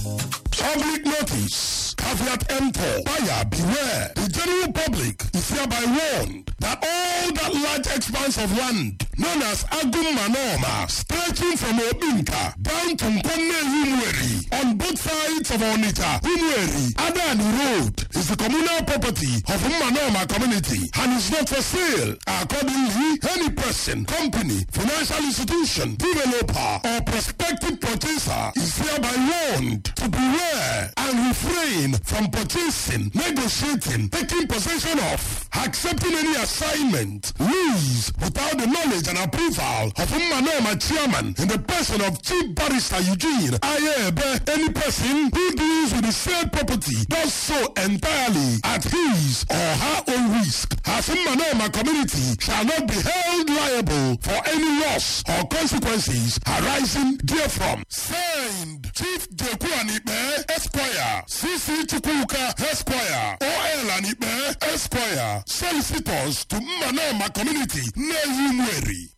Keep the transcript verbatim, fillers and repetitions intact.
Public notice. Caveat emptor. Buyer beware. The general public is hereby warned that all that large expanse of land known as Agum Manoma, stretching from Obinka down to Nkonne Humweri on both sides of Onitsha, Humweri, Adani Road, is the communal property of Manoma community and is not for sale. Accordingly, any person, company, financial institution, developer, or prospective purchaser is hereby warned to beware and refrain from purchasing, negotiating, taking possession of, accepting any assignment, lease without the knowledge and approval of Manoma chairman in the person of Chief Barrister Eugene Ayebe. Any person who deals with the said property does so entirely at his or her own risk, as Manoma community shall not be held liable for any loss or consequences arising therefom. Signed, Chief Jeku Anibe Esquire, C C Chukwuka Esquire, O L Anibe Esquire, solicitors to Manoma community, Nehumweri.